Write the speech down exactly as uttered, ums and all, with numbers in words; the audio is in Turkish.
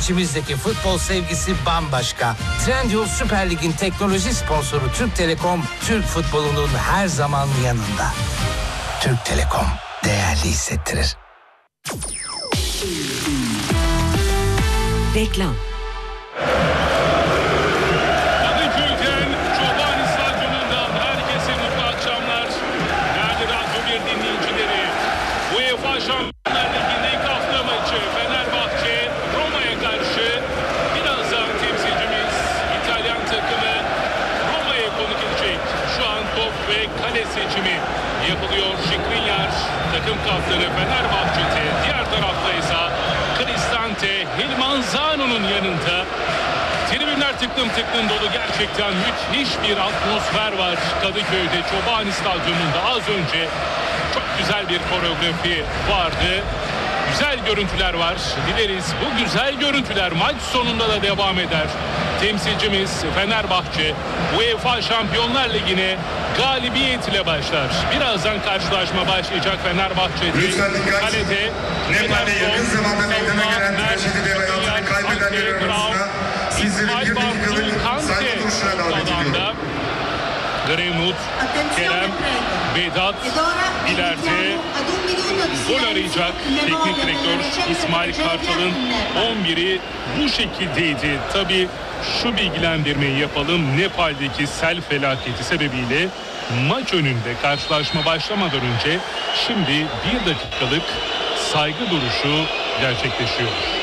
İçimizdeki futbol sevgisi bambaşka. Trendyol Süper Lig'in teknoloji sponsoru Türk Telekom, Türk futbolunun her zaman yanında. Türk Telekom değerli hissettirir. Reklam. Kadıköy'den Çobani Stadyumu'ndan herkese mutlu akşamlar. Değerli Radyo bir dinleyicileri, UEFA Şampiyonlar Ligi'nin ilk hafta maçı Fenerbahçe Roma'ya karşı. Birazdan temsilcimiz İtalyan takımı Roma'ya konuk edecek. Şu an top ve kale seçimi yapılıyor. Skriniar takım kaptanı Fenerbahçe'de. Diğer tarafta ise Cristante Hilmanzano'nun yanında. Tribünler tıklım tıklım dolu, gerçekten müthiş bir atmosfer var Kadıköy'de Çobani Stadyumu'nda. Az önce çok güzel bir koreografi vardı. Güzel görüntüler var. Dileriz bu güzel görüntüler maç sonunda da devam eder. Temsilcimiz Fenerbahçe UEFA Şampiyonlar Ligi'ne galibiyet ile başlar. Birazdan karşılaşma başlayacak Fenerbahçe'de. Kalede Nepal'e yakın zamanda meydana gelen trajediyle hayatını kaybedenlerin arasında sizlerin bir dakikalık saygı duruşuna davet ediyorum. Greenwood, Kerem, Vedat ileride gol arayacak. Teknik direktör İsmail Kartal'ın on biri bu şekildeydi. Tabii şu bilgilendirmeyi yapalım. Nepal'deki sel felaketi sebebiyle maç önünde karşılaşma başlamadan önce şimdi bir dakikalık saygı duruşu gerçekleşiyor.